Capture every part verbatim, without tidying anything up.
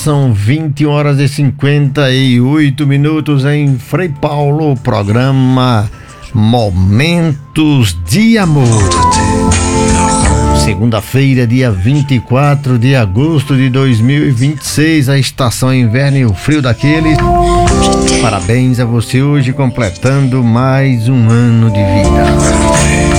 são vinte horas e cinquenta e oito minutos em Frei Paulo, programa Momentos de Amor. Segunda-feira, dia vinte e quatro de agosto de dois mil e vinte e seis, a estação inverno e o frio daqueles. Parabéns a você hoje, completando mais um ano de vida.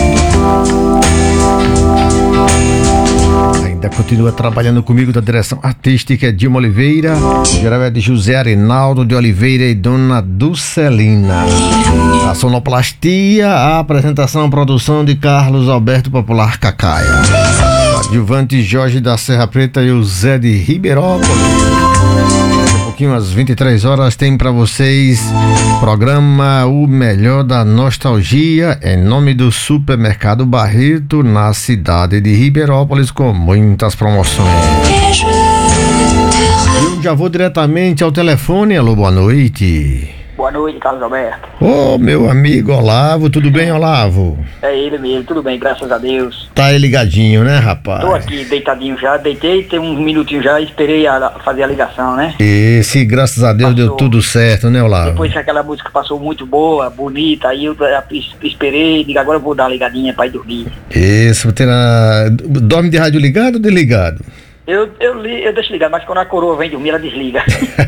Ainda continua trabalhando comigo da direção artística Dilma Oliveira, geral é de José Arinaldo de Oliveira e Dona Dulcelina. A sonoplastia, a apresentação e produção de Carlos Alberto Popular Cacaia. Adjuvante Jorge da Serra Preta e o Zé de Ribeirópolis. Daqui a pouquinho, às vinte e três horas, tem para vocês programa O Melhor da Nostalgia, em nome do Supermercado Barreto, na cidade de Ribeirópolis, com muitas promoções. Eu já vou diretamente ao telefone. Alô, boa noite. Boa noite, Carlos Alberto. Ô, oh, meu amigo Olavo, tudo bem, Olavo? É ele mesmo, tudo bem, graças a Deus. Tá aí ligadinho, né, rapaz? Tô aqui deitadinho já, deitei, tem um minutinho já, esperei a fazer a ligação, né? Esse, graças a Deus, passou, deu tudo certo, né, Olavo? Depois que aquela música passou muito boa, bonita, aí eu esperei, digo, agora eu vou dar uma ligadinha pra ir dormir. Isso, terá... dorme de rádio ligado ou desligado? Eu, eu, li, eu deixo ligado, mas quando a coroa vem dormir, ela desliga.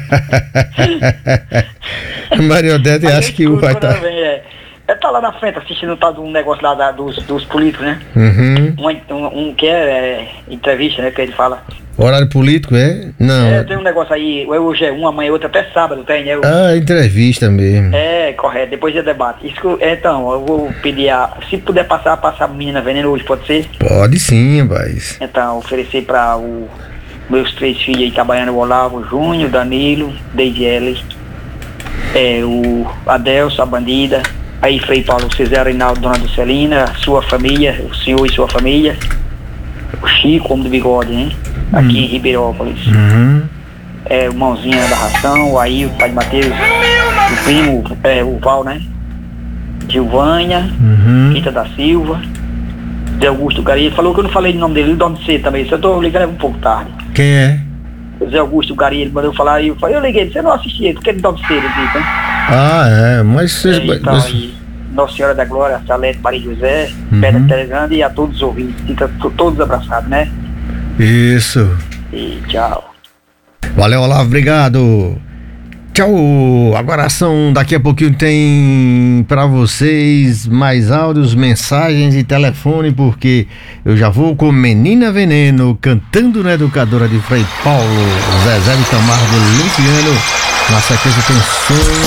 Maria Odete acha que o vai estar... Tá... É, ela tá lá na frente assistindo tá, um negócio lá da, dos, dos políticos, né? Uhum. Um, um, um que é, é entrevista, né? Que ele fala. Horário político, é? Não. É, tem um negócio aí, hoje é um, amanhã é outro, até sábado tem, né? Eu... Ah, entrevista mesmo. É, correto, depois é debate. Isso que, então, eu vou pedir a... Se puder passar, passar a menina veneno hoje, pode ser? Pode sim, rapaz. Então, oferecer para o meus três filhos aí trabalhando, o Olavo, Júnior, Danilo, Deisiele, é, o Adelso, a Bandida, aí Frei Paulo, César Reinaldo, Dona Dulcelina, a sua família, o senhor e sua família, o Chico, homem do bigode, né? Aqui hum. em Ribeirópolis. Uhum. É, o Mãozinha da Ração, o Aí, o Pai de Mateus, o primo, é, o Val, né? Gilvânia, uhum. Rita da Silva, Zé Augusto Gari. Ele falou que eu não falei o nome dele, ele dorme cedo também, só tô ligando um pouco tarde. Quem é? O Zé Augusto Gari, ele mandou falar, e eu falei, eu liguei, você não assistia, porque ele dorme cedo, né? Ah, é, mas vocês... É, então, mas... aí, Nossa Senhora da Glória, Salete, Maria José, uhum. Pedra Teleganda e a todos os ouvintes, fica todos abraçados, né? Isso. E tchau. Valeu, Olavo, obrigado. Tchau. Agora são, daqui a pouquinho tem para vocês mais áudios, mensagens e telefone, porque eu já vou com Menina Veneno, cantando na Educadora de Frei Paulo, Zezé de Camargo, Luciano. Na sequência tem som